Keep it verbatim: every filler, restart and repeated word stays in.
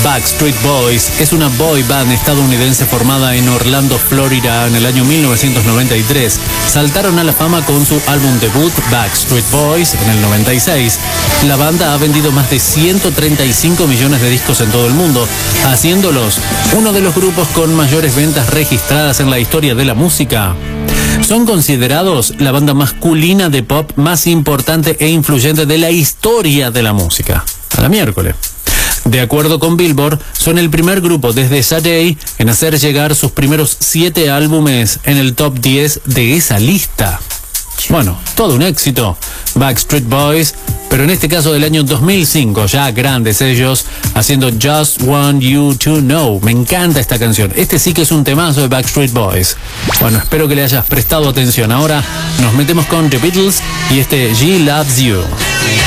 Backstreet Boys es una boy band estadounidense formada en Orlando, Florida, en el año mil novecientos noventa y tres. Saltaron a la fama con su álbum debut Backstreet Boys en el noventa y seis. La banda ha vendido más de ciento treinta y cinco millones de discos en todo el mundo, haciéndolos uno de los grupos con mayores ventas registradas en la historia de la música. Son considerados la banda masculina de pop más importante e influyente de la historia de la música. A la miércoles. De acuerdo con Billboard, son el primer grupo desde Sade en hacer llegar sus primeros siete álbumes en el top diez de esa lista. Bueno, todo un éxito, Backstreet Boys, pero en este caso del año dos mil cinco, ya grandes ellos, haciendo Just Want You to Know. Me encanta esta canción, este sí que es un temazo de Backstreet Boys. Bueno, espero que le hayas prestado atención. Ahora nos metemos con The Beatles y este She Loves You.